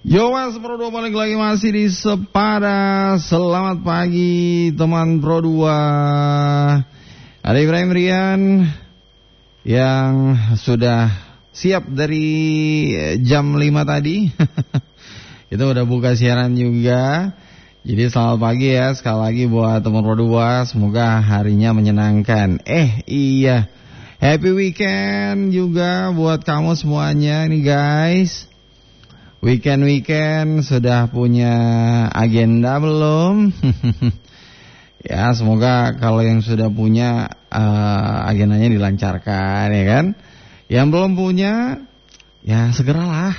Yo mas, Pro 2 balik lagi masih di Sepada. Selamat pagi teman Pro 2. Ada Ibrahim Rian yang sudah siap dari jam 5 tadi. Itu udah buka siaran juga. Jadi selamat pagi ya sekali lagi buat teman Pro 2. Semoga harinya menyenangkan. Iya, happy weekend juga buat kamu semuanya nih guys. Weekend sudah punya agenda belum? Ya semoga kalau yang sudah punya agendanya dilancarkan ya kan. Yang belum punya ya segeralah.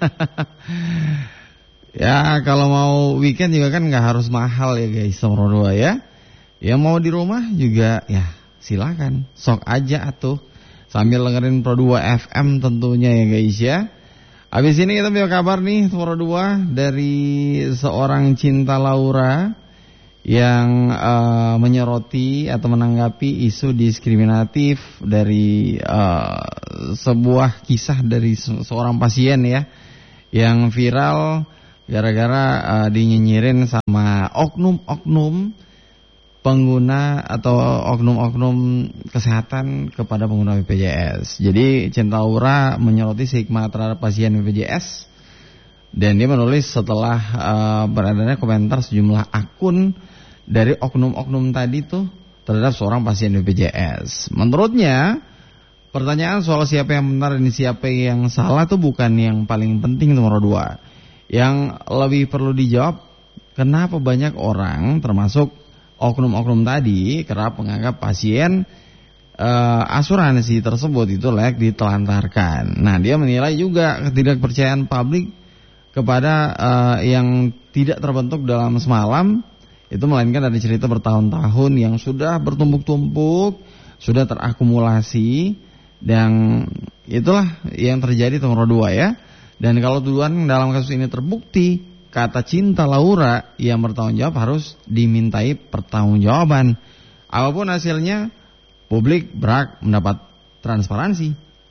Ya kalau mau weekend juga kan nggak harus mahal ya guys, nomor 2 ya. Yang mau di rumah juga ya silakan, sok aja atuh sambil dengerin Pro 2 FM tentunya ya guys ya. Habis ini kita punya kabar nih Pro 2 dari seorang Cinta Laura yang menyoroti atau menanggapi isu diskriminatif dari sebuah kisah dari seorang pasien ya yang viral gara-gara dinyinyirin sama oknum-oknum pengguna atau oknum-oknum kesehatan kepada pengguna BPJS. Jadi Cinta Laura menyoroti stigma terhadap pasien BPJS dan dia menulis setelah beredarnya komentar sejumlah akun dari oknum-oknum tadi tuh terhadap seorang pasien BPJS. Menurutnya pertanyaan soal siapa yang benar dan siapa yang salah tuh bukan yang paling penting nomor 2. Yang lebih perlu dijawab, kenapa banyak orang termasuk oknum-oknum tadi kerap menganggap pasien asuransi tersebut itu layak ditelantarkan. Nah, dia menilai juga ketidakpercayaan publik kepada yang tidak terbentuk dalam semalam itu melainkan dari cerita bertahun-tahun yang sudah bertumpuk-tumpuk, sudah terakumulasi, dan itulah yang terjadi nomor 2 ya. Dan kalau tuduhan dalam kasus ini terbukti, kata Cinta Laura yang bertanggung jawab harus dimintai pertanggungjawaban. Apapun hasilnya, publik berhak mendapat transparansi.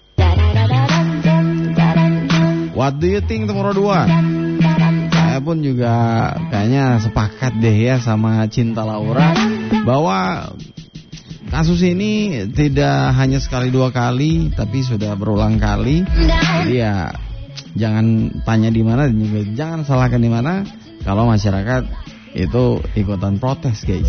What do you think nomor 2? Saya pun juga kayaknya sepakat deh ya sama Cinta Laura bahwa kasus ini tidak hanya sekali dua kali, tapi sudah berulang kali. Jadi ya jangan tanya di mana dan juga jangan salahkan di mana kalau masyarakat itu ikutan protes guys.